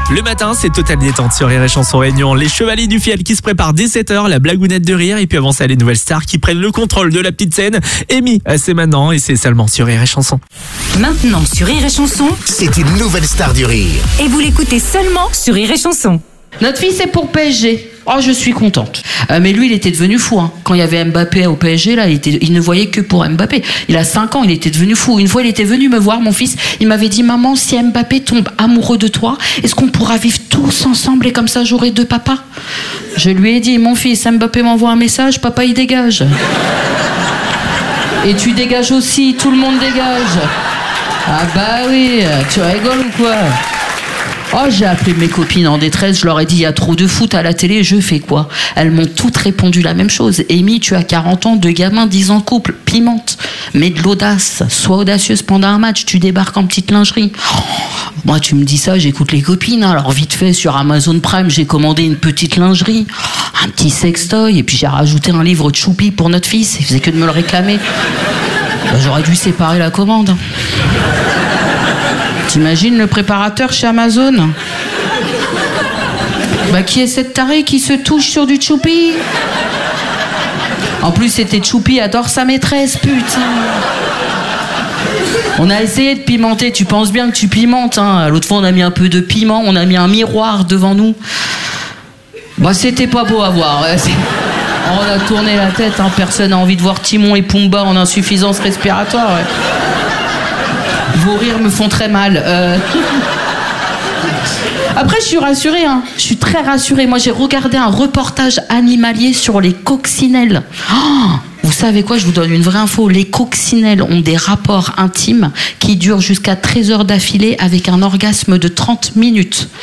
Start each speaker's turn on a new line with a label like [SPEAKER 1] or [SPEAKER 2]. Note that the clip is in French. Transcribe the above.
[SPEAKER 1] Le matin, c'est Total Détente sur Rire et Chanson Réunion. Les Chevaliers du Fiel qui se préparent dès 7h, la blagounette de rire. Et puis avant ça, les nouvelles stars qui prennent le contrôle de la petite scène. Amy, c'est maintenant et c'est seulement sur Rire et Chanson.
[SPEAKER 2] Maintenant sur Rire et Chanson,
[SPEAKER 3] C'est une nouvelle star du rire.
[SPEAKER 2] et vous l'écoutez seulement sur Rire et Chanson.
[SPEAKER 4] Notre fils est pour PSG. Oh, je suis contente. Mais lui, il était devenu fou. Hein. Quand il y avait Mbappé au PSG, là, il ne voyait que pour Mbappé. Il a 5 ans, il était devenu fou. Une fois, il était venu me voir, mon fils. Il m'avait dit, maman, si Mbappé tombe amoureux de toi, est-ce qu'on pourra vivre tous ensemble et comme ça, j'aurai 2 papas? Je lui ai dit, mon fils, Mbappé m'envoie un message, papa, il dégage. Et tu dégages aussi, tout le monde dégage. Ah bah oui, tu rigoles ou quoi? Oh, j'ai appelé mes copines en détresse, je leur ai dit, il y a trop de foot à la télé, je fais quoi? Elles m'ont toutes répondu la même chose. Amy, tu as 40 ans, 2 gamins, 10 ans de couple, pimente. Mets de l'audace, sois audacieuse pendant un match, tu débarques en petite lingerie. Oh, moi, tu me dis ça, j'écoute les copines. Hein. Alors, vite fait, sur Amazon Prime, j'ai commandé une petite lingerie, un petit sextoy, et puis j'ai rajouté un livre de Choupi pour notre fils. Il faisait que de me le réclamer. Ben, j'aurais dû séparer la commande. T'imagines le préparateur chez Amazon? Bah, qui est cette tarée qui se touche sur du Choupi? En plus, c'était Choupi adore sa maîtresse, putain. On a essayé de pimenter, tu penses bien que tu pimentes, hein. L'autre fois, on a mis un peu de piment, on a mis un miroir devant nous. Bah, c'était pas beau à voir. On a tourné la tête, hein. Personne n'a envie de voir Timon et Pumba en insuffisance respiratoire. Ouais. Vos rires me font très mal. Après, je suis rassurée. Hein. Je suis très rassurée. Moi, j'ai regardé un reportage animalier sur les coccinelles. Oh, vous savez quoi? Je vous donne une vraie info. Les coccinelles ont des rapports intimes qui durent jusqu'à 13 heures d'affilée avec un orgasme de 30 minutes.